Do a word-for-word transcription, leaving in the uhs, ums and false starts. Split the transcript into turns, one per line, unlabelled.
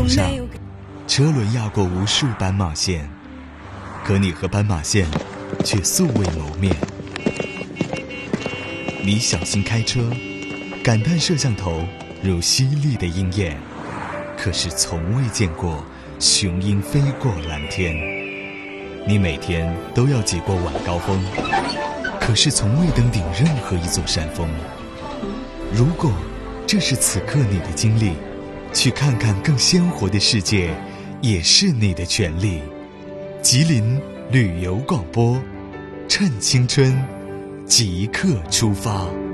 路上，车轮压过无数斑马线，可你和斑马线却素未谋面。你小心开车，感叹摄像头如犀利的鹰眼，可是从未见过雄鹰飞过蓝天。你每天都要挤过晚高峰，可是从未登顶任何一座山峰。如果这是此刻你的经历，去看看更鲜活的世界也是你的权利。吉林旅游广播，趁青春即刻出发。